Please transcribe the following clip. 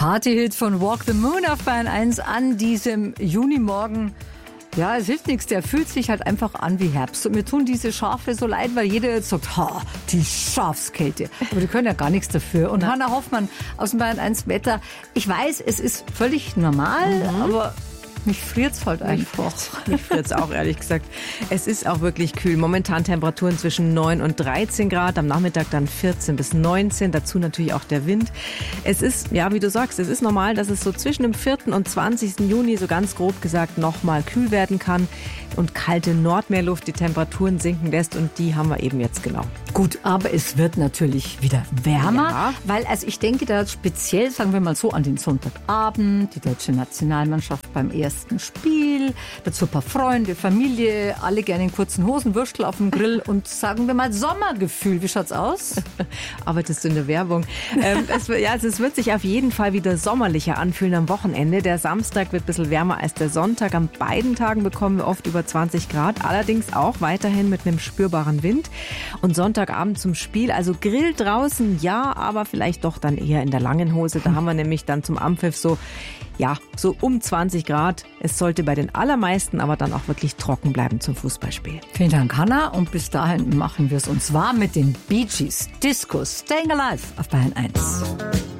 Partyhit von Walk the Moon auf Bayern 1 an diesem Junimorgen. Ja, es hilft nichts, der fühlt sich halt einfach an wie Herbst. Und mir tun diese Schafe so leid, weil jeder jetzt sagt, die Schafskälte. Aber die können ja gar nichts dafür. Und Hannah Hoffmann aus dem Bayern 1 Wetter. Ich weiß, es ist völlig normal, aber mich friert's halt einfach. Mich friert's auch, ehrlich gesagt. Es ist auch wirklich kühl. Momentan Temperaturen zwischen 9 und 13 Grad, am Nachmittag dann 14 bis 19, dazu natürlich auch der Wind. Es ist, ja, wie du sagst, es ist normal, dass es so zwischen dem 4. und 20. Juni, so ganz grob gesagt, nochmal kühl werden kann und kalte Nordmeerluft die Temperaturen sinken lässt und die haben wir eben jetzt genau. Gut, aber es wird natürlich wieder wärmer, weil also ich denke da speziell, sagen wir mal so, an den Sonntagabend, die deutsche Nationalmannschaft beim ersten Spiel, dazu ein paar Freunde, Familie, alle gerne in kurzen Hosen, Würstel auf dem Grill und sagen wir mal Sommergefühl. Wie schaut's aus? Arbeitest du in der Werbung? Es wird sich auf jeden Fall wieder sommerlicher anfühlen am Wochenende. Der Samstag wird ein bisschen wärmer als der Sonntag. An beiden Tagen bekommen wir oft über 20 Grad, allerdings auch weiterhin mit einem spürbaren Wind. Und Sonntagabend zum Spiel, also Grill draußen, ja, aber vielleicht doch dann eher in der langen Hose. Da haben wir nämlich dann zum Anpfiff so um 20 Grad. Es sollte bei den allermeisten aber dann auch wirklich trocken bleiben zum Fußballspiel. Vielen Dank, Hannah. Und bis dahin machen wir es uns warm mit den Bee Gees. Disco Staying Alive auf Bayern 1.